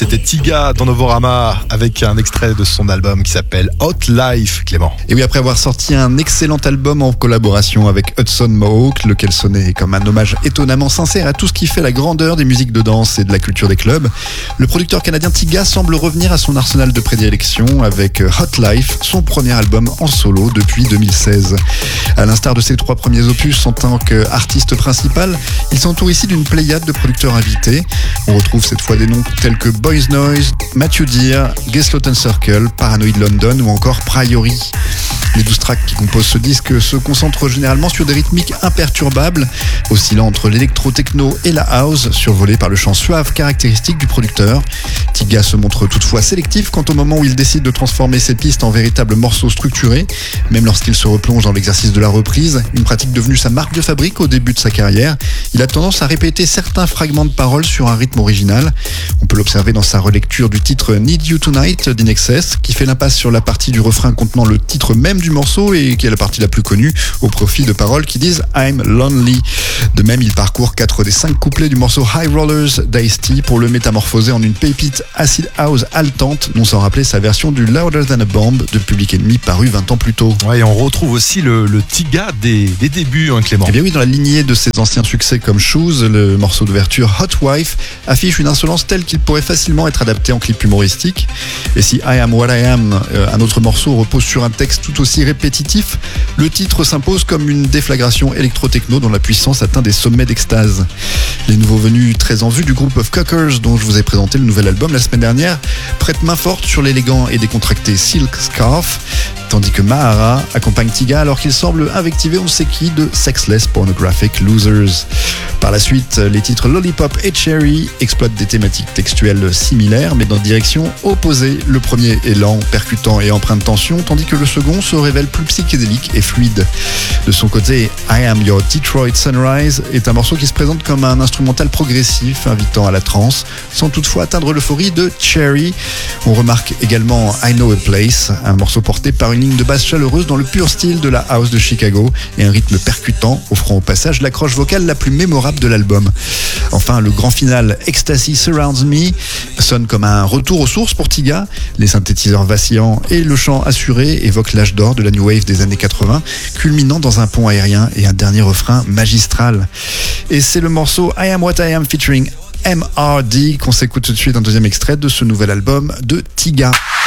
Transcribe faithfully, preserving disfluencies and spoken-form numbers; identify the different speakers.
Speaker 1: c'était Tiga dans Novorama avec un extrait de son album qui s'appelle Hot Life, Clément.
Speaker 2: Et oui, après avoir sorti un excellent album en collaboration avec Hudson Mohawk, lequel sonnait comme un hommage étonnamment sincère à tout ce qui fait la grandeur des musiques de danse et de la culture des clubs, le producteur canadien Tiga semble revenir à son arsenal de prédilection avec Hot Life, son premier album en solo depuis deux mille seize. À l'instar de ses trois premiers opus en tant qu'artiste principal, il s'entoure ici d'une pléiade de producteurs invités. On retrouve cette fois des noms tels que Boys Noise, Matthew Dear, Gesloten Circle, Paranoid London ou encore Priory. Les douze tracks qui composent ce disque se concentrent généralement sur des rythmiques imperturbables, oscillant entre l'électro-techno et la house, survolés par le chant suave caractéristique du producteur. Tiga se montre toutefois sélectif quant au moment où il décide de transformer ses pistes en véritables morceaux structurés, même lorsqu'il se replonge dans l'exercice de la reprise, une pratique devenue sa marque de fabrique au début de sa carrière. Il a tendance à répéter certains fragments de paroles sur un rythme original. On peut l'observer dans sa relecture du titre Need You Tonight d'In Excess, qui fait l'impasse sur la partie du refrain contenant le titre même du morceau et qui est la partie la plus connue, au profit de paroles qui disent I'm lonely. De même, il parcourt quatre des cinq couplets du morceau High Rollers d'Ice-T pour le métamorphoser en une pépite acid house haletante, non sans rappeler sa version du Louder Than a Bomb de Public Enemy paru vingt ans plus tôt.
Speaker 1: Ouais, et on retrouve aussi le, le Tiga des, des débuts, hein, Clément.
Speaker 2: Eh bien oui, dans la lignée de ses anciens succès comme Shoes, le morceau d'ouverture Hot Wife affiche une insolence telle qu'il pourrait facilement être adapté en clip humoristique. Et si I Am What I Am, euh, un autre morceau, repose sur un texte tout aussi répétitif, le titre s'impose comme une déflagration électro-techno dont la puissance atteint des sommets d'extase. Les nouveaux venus très en vue du groupe of Cockers, dont je vous ai présenté le nouvel album la semaine dernière, prêtent main forte sur l'élégant et décontracté Silk Scarf, tandis que Mahara accompagne Tiga alors qu'il semble invectiver on ne sait qui de Sexless Pornographic Losers. Par la suite, les titres Lollipop et Cherry exploitent des thématiques textuelles similaires mais dans direction opposée. Le premier est lent, percutant et empreint de tension, tandis que le second se révèle plus psychédélique et fluide. De son côté, I Am Your Detroit Sunrise est un morceau qui se présente comme un instrumental progressif invitant à la trance, sans toutefois atteindre l'euphorie de Cherry. On remarque également I Know a Place, un morceau porté par une ligne de basse chaleureuse dans le pur style de la house de Chicago et un rythme percutant, offrant au passage l'accroche vocale la plus mémorable de l'album. Enfin, le grand final Ecstasy Surrounds Me sonne comme un retour aux sources pour Tiga. Les synthétiseurs vacillants et le chant assuré évoquent l'âge d'or de la New Wave des années quatre-vingts, culminant dans un pont aérien et un dernier refrain magistral. Et c'est le morceau I Am What I Am featuring M R D qu'on s'écoute tout de suite, un deuxième extrait de ce nouvel album de Tiga.